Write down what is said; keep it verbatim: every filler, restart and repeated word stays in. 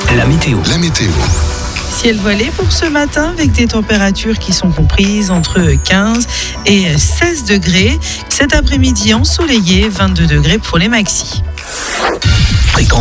La météo. La météo. Ciel voilé pour ce matin avec des températures qui sont comprises entre quinze et seize degrés. Cet après-midi ensoleillé, vingt-deux degrés pour les maxis. Fréquence.